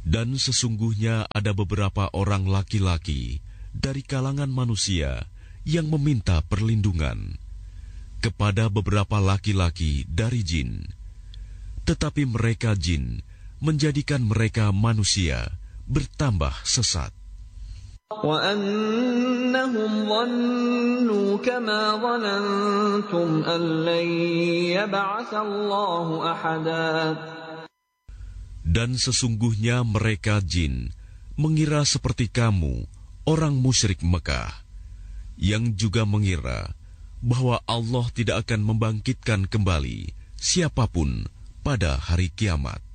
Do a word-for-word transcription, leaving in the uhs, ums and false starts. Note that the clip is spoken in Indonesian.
Dan sesungguhnya ada beberapa orang laki-laki dari kalangan manusia yang meminta perlindungan kepada beberapa laki-laki dari jin. Tetapi mereka jin menjadikan mereka manusia bertambah sesat. وَأَنَّهُمْ ظَنُّوا كَمَا ظَنَنْتُمْ أَن لَّن يَبْعَثَ اللَّهُ أَحَدًا. Dan sesungguhnya mereka jin mengira seperti kamu, orang musyrik Mekah, yang juga mengira bahwa Allah tidak akan membangkitkan kembali siapapun pada hari kiamat.